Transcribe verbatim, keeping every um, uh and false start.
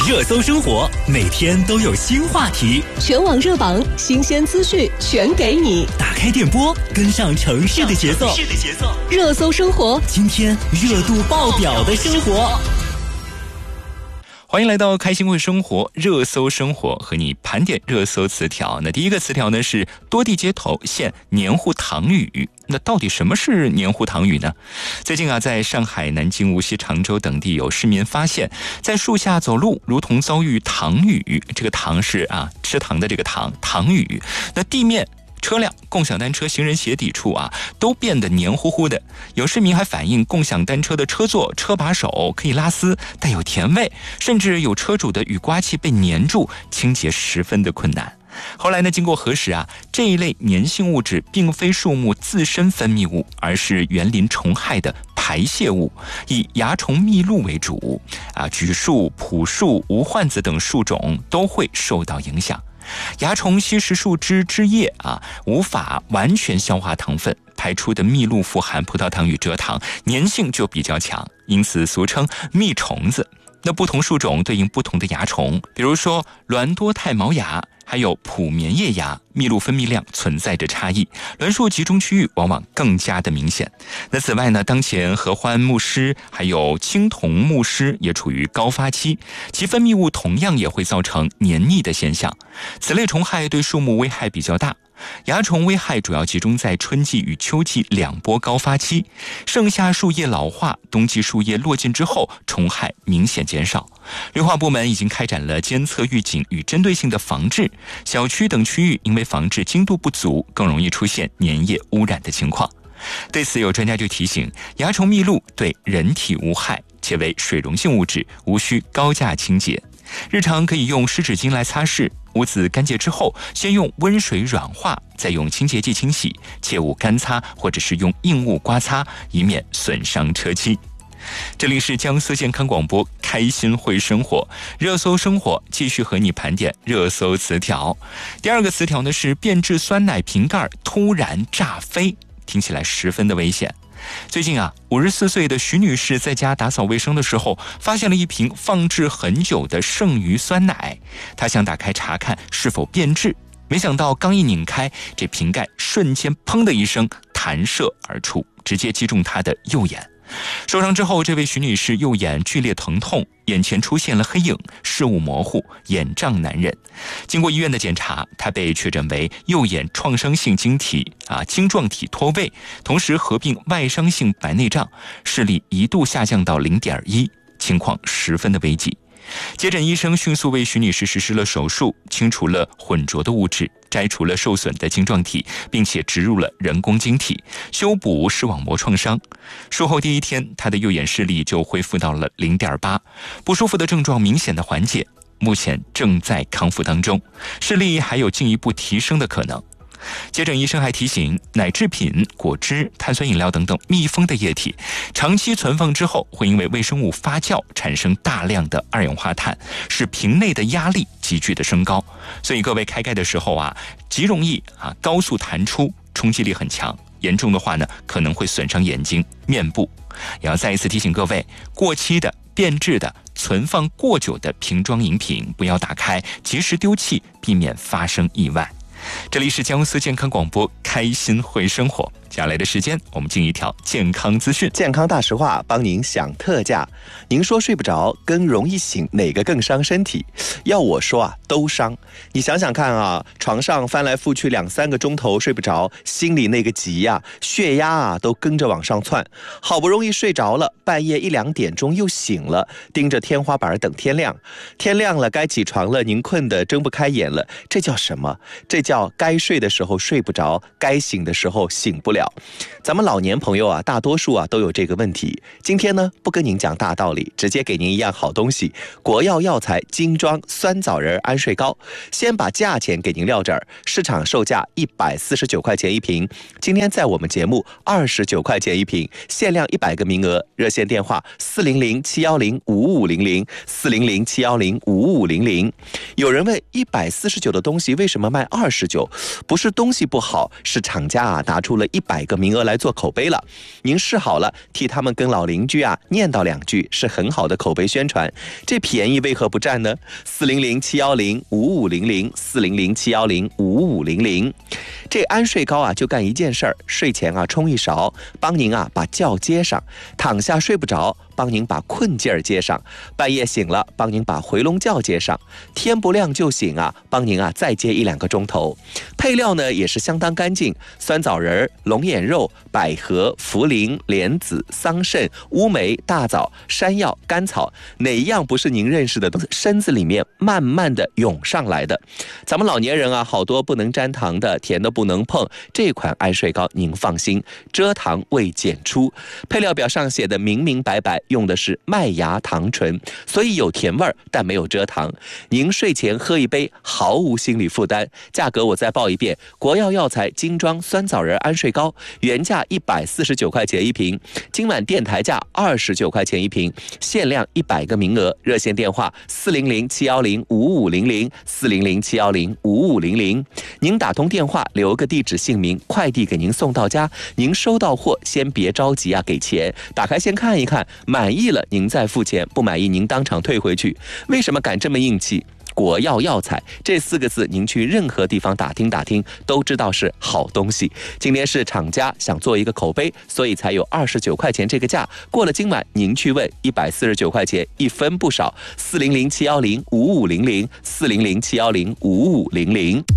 热搜生活，每天都有新话题， 全网热榜，新鲜资讯全给你。 打开电波，跟上城市的节奏。城市的节奏， 热搜生活， 今天热度爆表的生活。欢迎来到开心会生活热搜生活，和你盘点热搜词条。那第一个词条呢是多地街头现黏糊糖雨。那到底什么是黏糊糖雨呢？最近啊，在上海、南京、无锡、常州等地有市民发现，在树下走路如同遭遇糖雨。这个糖是啊吃糖的这个糖，糖雨。那地面、车辆、共享单车、行人鞋底处啊，都变得黏糊糊的。有市民还反映，共享单车的车座、车把手可以拉丝，带有甜味，甚至有车主的雨刮器被粘住，清洁十分的困难。后来呢，经过核实啊，这一类粘性物质并非树木自身分泌物，而是园林虫害的排泄物，以蚜虫蜜露为主啊，榉树、朴树、无患子等树种都会受到影响。蚜虫吸食树枝枝叶啊，无法完全消化糖分，排出的蜜露富含葡萄糖与蔗糖，粘性就比较强，因此俗称蜜虫子。那不同树种对应不同的蚜虫，比如说栾多肽毛蚜还有普棉叶蚜，蜜露分泌量存在着差异，栾树集中区域往往更加的明显。那此外呢，当前合欢木虱还有青铜木虱也处于高发期，其分泌物同样也会造成黏腻的现象。此类虫害对树木危害比较大。蚜虫危害主要集中在春季与秋季两波高发期，盛夏树叶老化，冬季树叶落尽之后，虫害明显减少。绿化部门已经开展了监测预警与针对性的防治，小区等区域因为防治精度不足，更容易出现粘液污染的情况。对此，有专家就提醒，蚜虫蜜露对人体无害，且为水溶性物质，无需高价清洁。日常可以用湿纸巾来擦拭，污渍干净之后，先用温水软化，再用清洁剂清洗，切勿干擦或者是用硬物刮擦，以免损伤车漆。这里是江苏健康广播开心会生活热搜生活，继续和你盘点热搜词条。第二个词条呢是变质酸奶瓶盖突然炸飞，听起来十分的危险。最近啊，五十四岁的徐女士在家打扫卫生的时候，发现了一瓶放置很久的剩余酸奶，她想打开查看是否变质，没想到刚一拧开，这瓶盖瞬间砰的一声弹射而出，直接击中她的右眼。受伤之后，这位徐女士右眼剧烈疼痛，眼前出现了黑影，视物模糊，眼障难忍。经过医院的检查，她被确诊为右眼创伤性晶体啊晶状体脱位，同时合并外伤性白内障，视力一度下降到 零点一， 情况十分的危急。接诊医生迅速为徐女士实施了手术，清除了混浊的物质，摘除了受损的晶状体，并且植入了人工晶体，修补视网膜创伤。术后第一天，她的右眼视力就恢复到了 零点八， 不舒服的症状明显的缓解，目前正在康复当中，视力还有进一步提升的可能。接诊医生还提醒，奶制品、果汁、碳酸饮料等等密封的液体，长期存放之后会因为微生物发酵产生大量的二氧化碳，使瓶内的压力急剧的升高，所以各位开盖的时候啊，极容易啊高速弹出，冲击力很强，严重的话呢，可能会损伤眼睛、面部。也要再一次提醒各位，过期的、变质的、存放过久的瓶装饮品不要打开，及时丢弃，避免发生意外。这里是江苏健康广播开心会生活，接下来的时间我们进一条健康资讯。 健康大实话帮您享特价。您说睡不着跟容易醒哪个更伤身体？要我说啊，都伤。你想想看啊，床上翻来覆去两三个钟头睡不着，心里那个急呀、啊，血压啊都跟着往上窜。好不容易睡着了，半夜一两点钟又醒了，盯着天花板等天亮。天亮了该起床了，您困得睁不开眼了，这叫什么？这叫该睡的时候睡不着，该醒的时候醒不了。咱们老年朋友啊，大多数啊都有这个问题。今天呢，不跟您讲大道理，直接给您一样好东西——国药药材精装酸枣仁安睡膏。先把价钱给您撂这儿，市场售价一百四十九块钱一瓶，今天在我们节目二十九块钱一瓶，限量一百个名额。热线电话四零零七幺零五五零零四零零七幺零五五零零。有人问，一百四十九的东西为什么卖二十九？不是东西不好，是厂家啊拿出了一百百个名额来做口碑了。您试好了，替他们跟老邻居啊念叨两句，是很好的口碑宣传。这便宜为何不占呢？四零零七幺零五五零零，四零零七幺零五五零零。这安睡膏啊，就干一件事儿，睡前啊冲一勺，帮您啊把觉接上；躺下睡不着，帮您把困劲儿接上；半夜醒了，帮您把回笼觉接上；天不亮就醒啊，帮您啊再接一两个钟头。配料呢也是相当干净，酸枣仁、龙眼肉、百合、茯苓、莲子、桑葚、乌梅、大枣、山药、甘草，哪一样不是您认识的，都身子里面慢慢的涌上来的。咱们老年人啊，好多不能沾糖的，甜的不能碰，这款安睡膏您放心，蔗糖未检出。配料表上写的明明白白，用的是麦芽糖醇，所以有甜味儿，但没有蔗糖。您睡前喝一杯，毫无心理负担。价格我再报一遍，国药药材精装酸枣仁安睡膏，原价一百四十九块钱一瓶，今晚电台价二十九块钱一瓶，限量一百个名额。热线电话四零零七幺零五五零零，四零零七幺零五五零零。您打通电话，留个地址姓名，快递给您送到家。您收到货先别着急啊，给钱，打开先看一看，满意了您再付钱，不满意您当场退回去。为什么敢这么硬气？国药药材这四个字，您去任何地方打听打听，都知道是好东西。今天是厂家想做一个口碑，所以才有二十九块钱这个价。过了今晚，您去问一百四十九块钱，一分不少。四零零七幺零五五零零，四零零七幺零五五零零。